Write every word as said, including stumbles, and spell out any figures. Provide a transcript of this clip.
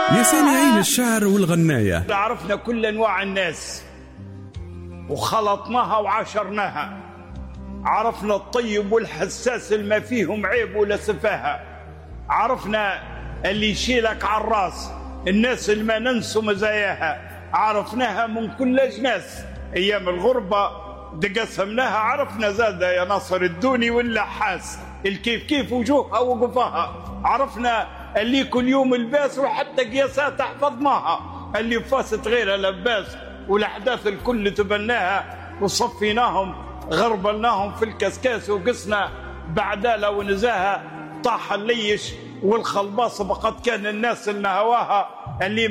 يا سامعين الشعر والغناية، عرفنا كل أنواع الناس وخلطناها وعاشرناها، عرفنا الطيب والحساس اللي ما فيهم عيب ولا سفاهة، عرفنا اللي يشيلك على الراس، الناس اللي ما ننسوا مزاياها، عرفناها من كل أجناس. أيام الغربة دقسمناها، عرفنا زادة يا ناصر الدوني واللحاس، الكيف كيف وجوهها وقفاها، عرفنا اللي كل يوم الباس وحتى قياسات حفظناها، اللي فاست غيرها لباس، والأحداث الكل تبناها وصفيناهم غربلناهم في الكسكاس، وقسنا بعدالة ونزاها طاح الليش والخلباص، بقد كان الناس اللي هواها اللي